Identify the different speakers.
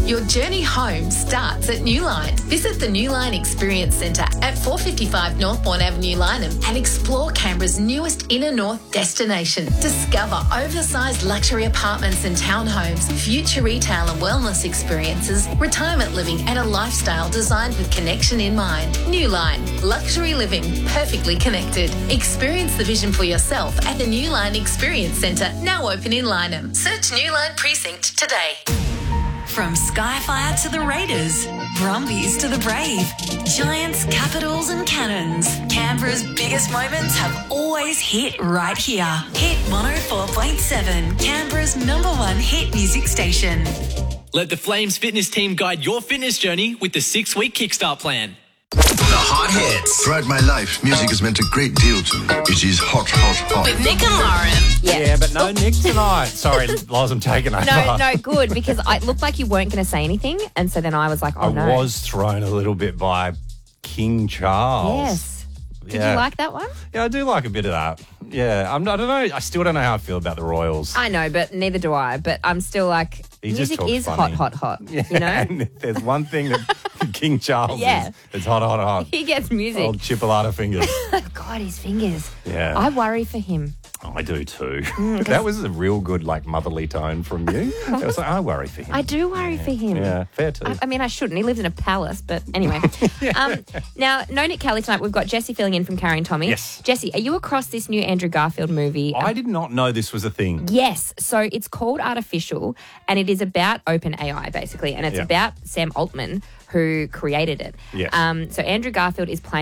Speaker 1: Your journey home starts at Newline. Visit the Newline Experience Centre at 455 Northbourne Avenue, Lyneham, and explore Canberra's newest inner north destination. Discover oversized luxury apartments and townhomes, future retail and wellness experiences, retirement living, and a lifestyle designed with connection in mind. Newline, luxury living, perfectly connected. Experience the vision for yourself at the Newline Experience Centre, now open in Lyneham. Search Newline Precinct today.
Speaker 2: From Skyfire to the Raiders, Brumbies to the Brave, Giants, Capitals and Cannons, Canberra's biggest moments have always hit right here. Hit 104.7, Canberra's #1 hit music station.
Speaker 3: Let the Flames fitness team guide your fitness journey with the 6-week Kickstart plan.
Speaker 4: The hot hits.
Speaker 5: Throughout my life, music has meant a great deal to me. It is hot, hot, hot.
Speaker 2: With Nick and Lauren.
Speaker 6: Yeah, but no Nick tonight. Sorry, Loz, I'm taking over.
Speaker 7: No, good, because it looked like you weren't going to say anything, and so then I was like, oh, no.
Speaker 6: I was thrown a little bit by King Charles.
Speaker 7: Yes. Did you like that one?
Speaker 6: Yeah, I do like a bit of that. Yeah, I don't know. I still don't know how I feel about the Royals.
Speaker 7: I know, but neither do I. But I'm still like,
Speaker 6: He just
Speaker 7: music
Speaker 6: talks
Speaker 7: is
Speaker 6: funny.
Speaker 7: hot, hot, hot.
Speaker 6: Yeah,
Speaker 7: You know?
Speaker 6: and if there's one thing that King Charles
Speaker 7: Yeah.
Speaker 6: is, it's hot, hot, hot.
Speaker 7: He gets music.
Speaker 6: Old chipolata fingers.
Speaker 7: God, his fingers.
Speaker 6: Yeah.
Speaker 7: I worry for him.
Speaker 6: I do too. That was a real good, motherly tone from you. It was like, I worry for him.
Speaker 7: I do worry for him.
Speaker 6: Yeah, fair too.
Speaker 7: I mean, I shouldn't. He lives in a palace, but anyway. Now, no Nick Kelly tonight. We've got Jessie filling in from Carrie and Tommy.
Speaker 6: Yes.
Speaker 7: Jessie, are you across this new Andrew Garfield movie?
Speaker 6: I did not know this was a thing.
Speaker 7: Yes. So it's called Artificial, and it is about OpenAI, basically, and it's
Speaker 6: Yeah.
Speaker 7: about Sam Altman, who created it.
Speaker 6: Yes.
Speaker 7: So Andrew Garfield is playing